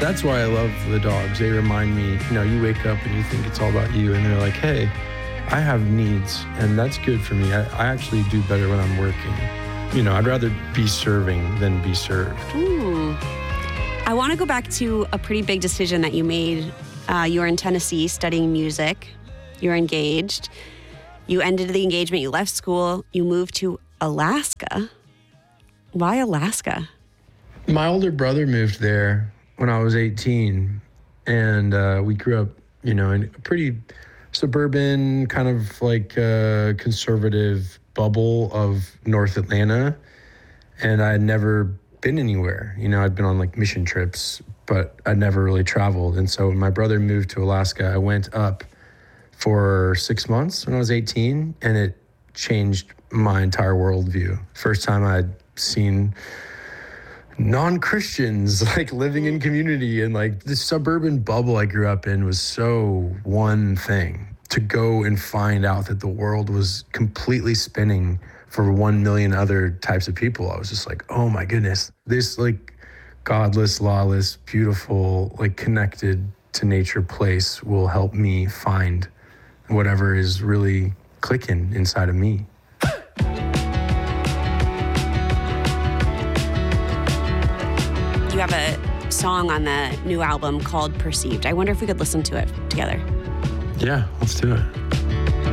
That's why I love the dogs. They remind me, you wake up and you think it's all about you, and they're like, hey, I have needs, and that's good for me. I actually do better when I'm working. I'd rather be serving than be served. I want to go back to a pretty big decision that you made. You were in Tennessee studying music. You were engaged. You ended the engagement. You left school. You moved to Alaska. Why Alaska? My older brother moved there when I was 18, and we grew up, in a pretty suburban, kind of like conservative bubble of North Atlanta, and I had never been anywhere. I'd been on like mission trips, but I'd never really traveled. And so when my brother moved to Alaska, I went up for 6 months when I was 18, and it changed my entire worldview. First time I'd seen non-Christians like living in community, and like this suburban bubble I grew up in was so one thing. To go and find out that the world was completely spinning for 1 million other types of people, I was just like, oh my goodness, this like godless, lawless, beautiful, like connected to nature place will help me find whatever is really clicking inside of me. You have a song on the new album called Perceived. I wonder if we could listen to it together. Yeah, let's do it.